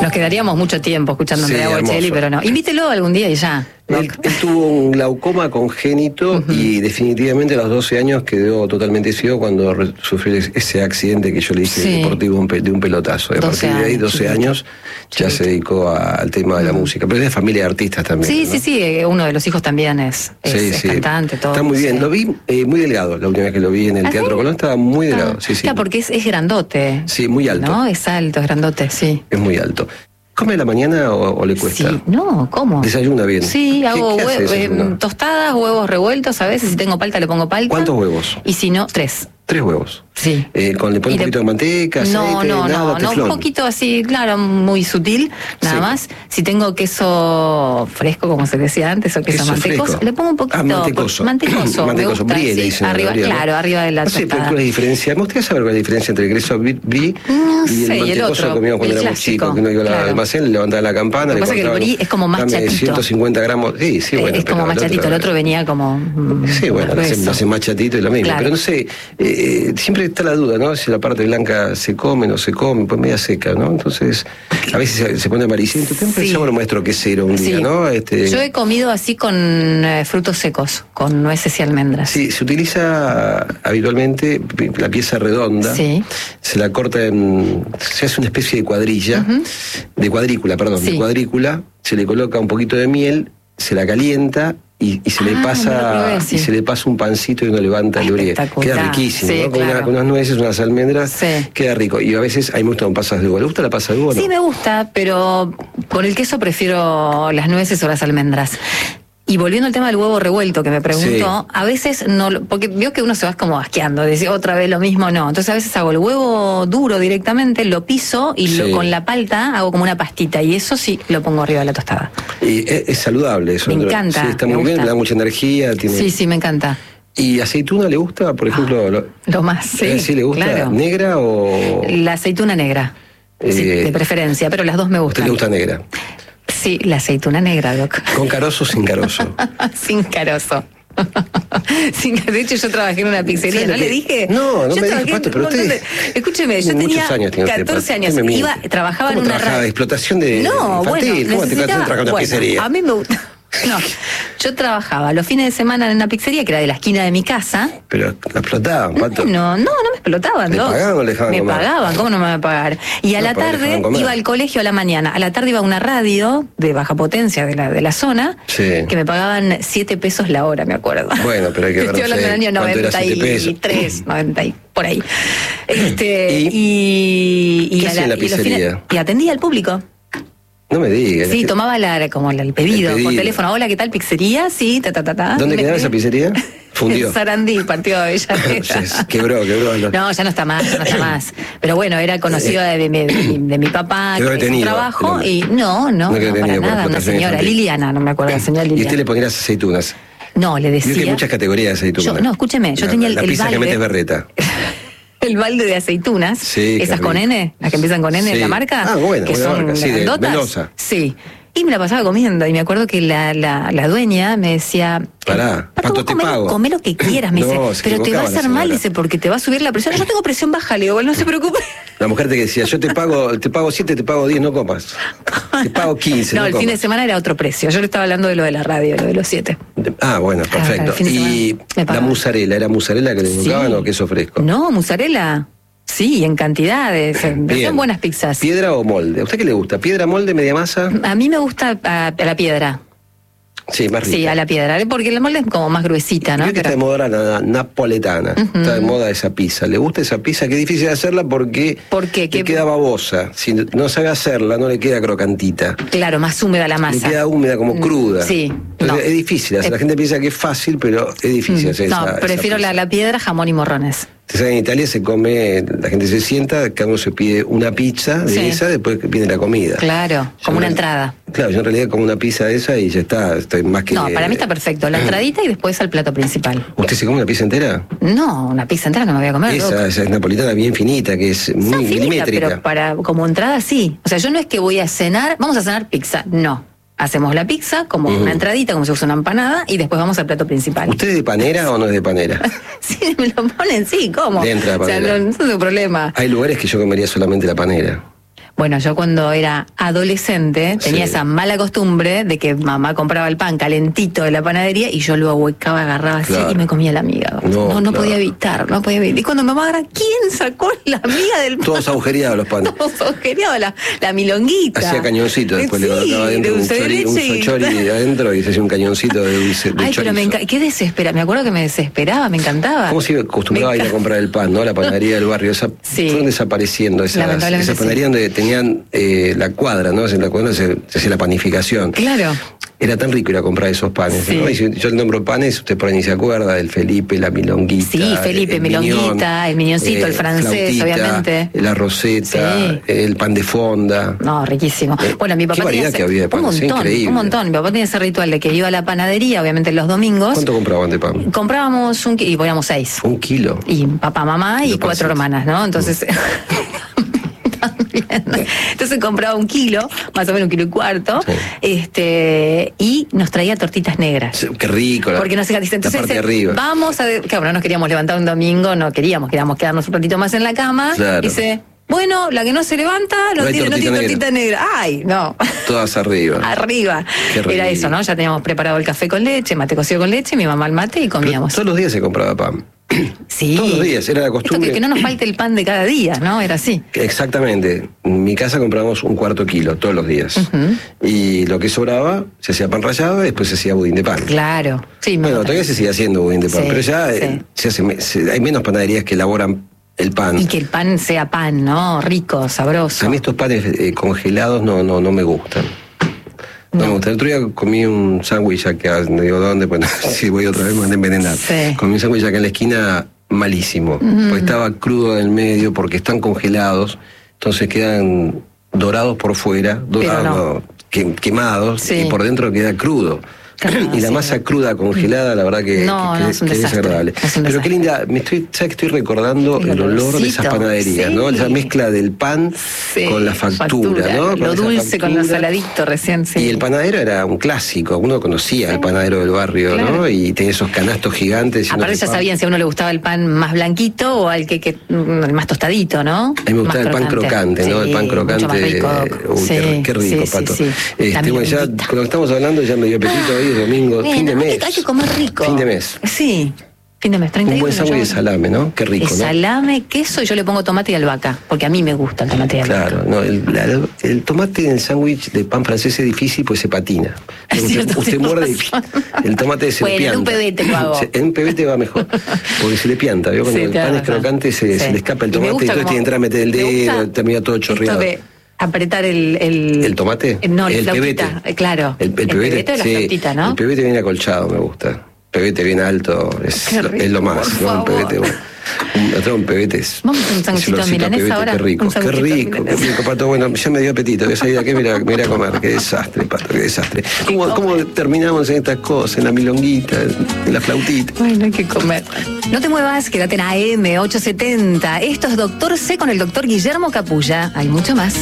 Nos quedaríamos mucho tiempo escuchando a Sí, Andrea Bocelli, hermoso. pero no. Invítelo algún día y ya. Él tuvo un glaucoma congénito y definitivamente a los 12 años quedó totalmente ciego cuando sufrió ese accidente que yo le dije Sí. deportivo de un pelotazo. Y a 12 partir de ahí, años, 12 chiquito. años, ya se dedicó al tema de la música. Pero es de familia de artistas también. Sí, ¿no? sí, sí. Uno de los hijos también es cantante, todo. Está muy bien. Sí. Lo vi muy delgado la última vez que lo vi en el Teatro sí? Colón. Estaba muy delgado. Sí, sí. Claro, porque es grandote. Sí, muy alto. ¿No? Es alto, es grandote, sí. Es muy alto. ¿Come a la mañana o le cuesta? Sí, no, ¿cómo? ¿Desayuna bien? Sí, hago ¿Qué hace desayuno? tostadas, huevos revueltos a veces. Si tengo palta, le pongo palta. ¿Cuántos huevos? Y si no, 3. 3 huevos. Sí. ¿Le pone un poquito de manteca, aceite, nada, un teflón? poquito así, claro, muy sutil, nada Sí. más. Si tengo queso fresco, como se decía antes, o queso Queso mantecoso, fresco. le pongo un poquito. Mantecoso. Mantecoso, me Mantecoso, gusta, brie le sí, dicen arriba, en la brie, ¿no? claro, arriba de la No sé, pero tostada. ¿cuál es la diferencia? Me gustaría saber cuál es la diferencia entre el queso brie No y sé, y el el mantecoso otro, que comíamos cuando el éramos clásico, chicos, que uno iba al claro. almacén, le levantaba la campana, Lo que le pasa es que el cortaban, brie es como más dame chatito. 150 gramos. Sí, bueno, es pero como más chatito, el otro venía como. Sí, bueno, lo hacen más chatito y lo mismo. Claro. Pero no sé, siempre está la duda, ¿no? Si la parte blanca se come, no se come, pues media seca, ¿no? Entonces, a veces se pone amarillento. Tengo que llamar a un maestro quesero un día, Sí. ¿no? Yo he comido así con frutos secos, con nueces y almendras. Sí, se utiliza habitualmente la pieza redonda, Sí. se la corta se hace una especie de cuadrilla, de cuadrícula, Sí. se le coloca un poquito de miel, se la calienta y se le no lo pasa probé, sí. y se le pasa un pancito y uno levanta el brie. Espectacular. Queda riquísimo, Sí, ¿no? claro. Con unas nueces, unas almendras, Sí. queda rico. Y a veces a mí me gustan pasas de uva. ¿Le gusta la pasa de uva o no? Sí, me gusta, pero con el queso prefiero las nueces o las almendras. Y volviendo al tema del huevo revuelto que me preguntó, a veces no, porque veo que uno se va como asqueando, decir otra vez lo mismo, no. Entonces a veces hago el huevo duro directamente, lo piso y Sí. con la palta hago como una pastita y eso sí lo pongo arriba de la tostada. Y es saludable eso. Me encanta, Sí, está me muy bien, gusta. le da mucha energía. Tiene... Sí, sí, me encanta. ¿Y aceituna le gusta, por ejemplo? Lo más, sí. ¿Sí le gusta? Claro. ¿Negra o...? La aceituna negra, sí, de preferencia, pero las dos me ¿A usted gustan. le gusta negra? Sí, la aceituna negra, Doc. ¿Con carozo o sin carozo? Sin carozo. De hecho, yo trabajé en una pizzería, Sí, ¿no lo le que- dije? No, no Yo me trabajé dijo, Pato, en pero un montón usted... Escúcheme, yo Muchos tenía años tiene usted, 14 Pato, años. usted me miente. Trabajaba en ¿Cómo una trabajaba? radio. ¿Explotación de No, infantil? bueno, ¿Cómo te necesitaba- trabajas en una bueno, pizzería? a mí me gusta. No, yo trabajaba los fines de semana en una pizzería que era de la esquina de mi casa. Pero la explotaban, Pato. No me explotaban. ¿Le Doc. pagaban o le dejaban Me comer? pagaban, ¿cómo no me van a pagar? Y a No, la pero le tarde dejaban comer. iba al colegio a la mañana. A la tarde iba a una radio de baja potencia de la zona Sí. que me pagaban 7 pesos la hora, me acuerdo. Bueno, pero hay que ver, Estoy no hablando sé, del año ¿cuánto era 7 pesos? 93, 90 y por ahí. ¿Y qué hacía en la y los pizzería? y atendía al público. No me digas. Sí, tomaba como el pedido El por pedido. teléfono. Hola, ¿qué tal? Pizzería, sí, ta. ¿Dónde quedaba esa pizzería? Fundió. En Sarandí, partido de Avellaneda. Quebró. No, ya no está más. Pero bueno, era conocida de mi papá, Quedó que hizo un detenido, trabajo, el hombre. y no, No quedó para detenido por nada, una explotación señora, infantil. Liliana, no me acuerdo, la señora Y usted Liliana. le ponía las aceitunas. No, le Vio que hay decía. muchas categorías de aceitunas. No, escúcheme, yo tenía la el pizza que balde. metes berreta. El balde de aceitunas, Sí, qué esas con rico. N, las que empiezan con N, Sí. la marca, Ah, bueno, que buena son marca, sí, de grandotas. Mendoza. Sí. Y me la pasaba comiendo, y me acuerdo que la dueña me decía, Pará, Pato, Pato, te pago. Comé lo que quieras, me No, dice, se pero te va a equivocaba la hacer mal, señora. dice, porque te va a subir la presión. Yo tengo presión baja, le digo, bueno, no se preocupe. La mujer te decía, yo te pago 7, te pago 10, no comas. Te pago 15, No, el fin de comas. semana era otro precio. Yo le estaba hablando de lo de la radio, lo de los 7. Ah, bueno, Claro, perfecto. el fin de Y semana me la pagaban. mozzarella, ¿era mozzarella que le buscaban o queso fresco? No, mozzarella. Sí, en cantidades. Bien. Son buenas pizzas. ¿Piedra o molde? ¿A usted qué le gusta? ¿Piedra, molde, media masa? A mí me gusta a la piedra. Sí, más rica. Sí, a la piedra, porque la molde es como más gruesita, ¿no? Creo que está de moda la napoletana. Está de moda esa pizza. ¿Le gusta esa pizza? Que es difícil de hacerla porque ¿Por qué? le ¿Qué? queda babosa. Si no sabe hacerla, no le queda crocantita. Claro, más húmeda la Le masa. queda húmeda, como cruda. Sí, Entonces, no. es difícil hacer. La gente piensa que es fácil, pero es difícil hacer No, esa prefiero pizza. la piedra, jamón y morrones. Usted sabe, en Italia se come, la gente se sienta, cada uno se pide una pizza de Sí. esa, después viene la comida. Claro, como una entrada. Claro, yo en realidad como una pizza de esa y ya está, estoy más que... No, para mí está perfecto. La entradita y después al plato principal. ¿Usted se come una pizza entera? No, una pizza entera no me voy a comer. Doc. Esa es napolitana bien finita, que es muy Está finita, milimétrica. pero para como entrada sí. O sea, yo no es que voy a cenar, vamos a cenar pizza. No. Hacemos la pizza como una entradita, como si fuese una empanada, y después vamos al plato principal. ¿Usted es de panera o no es de panera? Sí, me lo ponen, sí, ¿cómo? Le entra la o sea, panera. no es un problema. Hay lugares que yo comería solamente la panera. Bueno, yo cuando era adolescente tenía esa mala costumbre de que mamá compraba el pan calentito de la panadería y yo lo ahuecaba, agarraba así y me comía la miga. No podía evitar, no podía evitar. Y cuando mamá agarra, ¿quién sacó la miga del pan? Todos agujereados los panes. Todos agujereados, la milonguita. Hacía cañoncito, después le colocaba adentro un sochori adentro y se hacía un cañoncito de dulce. Ay, pero qué desespera. Me acuerdo que me desesperaba, me encantaba. ¿Cómo se acostumbraba a ir a comprar el pan, no? La panadería del barrio. Fueron desapareciendo esa panadería donde tenían la cuadra, ¿no? En la cuadra se hacía la panificación. Claro. Era tan rico ir a comprar esos panes. ¿No? Y si yo le nombro panes, usted por ahí ni se acuerda, el Felipe, la milonguita. Sí, Felipe, milonguita, el miñoncito, el francés, flautita, obviamente. La roseta, el pan de fonda. No, riquísimo. Bueno, mi papá qué variedad que había de panes, increíble. Un montón. Mi papá tenía ese ritual de que iba a la panadería, obviamente los domingos. ¿Cuánto compraban de pan? Comprábamos un kilo y poníamos 6. ¿1 kilo? Y papá, mamá y 4 hermanas, ¿no? Entonces... Entonces compraba 1 kilo, más o menos 1,25 kilos, y nos traía tortitas negras. Qué rico, porque no se entonces, la parte de arriba. Vamos a claro, no nos queríamos levantar un domingo, queríamos quedarnos un ratito más en la cama. Claro. Dice, bueno, la que no se levanta no tiene tortita negra. Ay, no. Todas arriba. Arriba. Era eso, ¿no? Ya teníamos preparado el café con leche, mate cocido con leche, mi mamá el mate y comíamos. Pero todos los días se compraba pan. Sí. Todos los días, era la costumbre. Que no nos falte el pan de cada día, ¿no? Era así. Exactamente. En mi casa comprábamos 1/4 kilo todos los días. Y lo que sobraba, se hacía pan rallado y después se hacía budín de pan. Claro. Sí, bueno, todavía se sigue haciendo budín de pan, pero ya hay menos panaderías que elaboran el pan. Y que el pan sea pan, ¿no? Rico, sabroso. A mí estos panes congelados no me gustan. No me gusta. El otro día comí un sándwich acá, no digo dónde, pues si voy otra vez me van a envenenar. Comí un sándwich acá en la esquina malísimo, porque estaba crudo del medio, porque están congelados, entonces quedan dorados por fuera, quemados, y por dentro queda crudo. Y la masa cruda congelada, la verdad que es desagradable. Pero qué linda, ¿sabes que estoy recordando el olor de esas panaderías, ¿no? Esa mezcla del pan con la factura, ¿no? Lo dulce con lo saladito recién, Y el panadero era un clásico, uno conocía al panadero del barrio, ¿no? Y tenía esos canastos gigantes. Aparte ya sabían si a uno le gustaba el pan más blanquito o al que el más tostadito, ¿no? A mí me gustaba el pan crocante, ¿no? El pan crocante. Qué rico, Pato. Bueno, ya cuando estamos hablando ya me dio apetito hoy. Domingo, fin de mes. Hay que comer rico. Fin de mes. Sí, fin de mes, 31. Un buen sándwich de salame, ¿no? Qué rico, ¿no? Salame, queso, y yo le pongo tomate y albahaca, porque a mí me gusta el tomate y albahaca. Claro, no, el tomate en el sándwich de pan francés es difícil porque se patina. Usted muerde y el tomate se le pianta. En un pebete lo hago. En un pebete va mejor, porque se le pianta. ¿Vio? Cuando el pan es crocante se le escapa el tomate y entonces tiene que entrar a meter el dedo, termina todo chorreado. Apretar el tomate. No, el pebete. Claro. El pebete o la flautita, ¿no? El pebete bien acolchado, me gusta. Pebete bien alto, es lo más, ¿no? Un pebete, un pebete es. Vamos a un sanguchito de milanesa ahora. Qué rico, Pato. Bueno, ya me dio apetito. Voy a salir de aquí, me iré a comer. Qué desastre, Pato, qué desastre. ¿Cómo terminamos en estas cosas? En la milonguita, en la flautita. Bueno, hay que comer. No te muevas, quédate en AM 870. Esto es Doctor C con el doctor Guillermo Capulla. Hay mucho más.